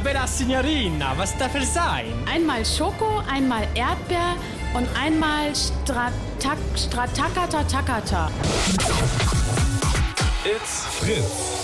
bella Signorina, was darf es sein? Einmal Schoko, einmal Erdbeer und einmal Stratakata. It's Fritz.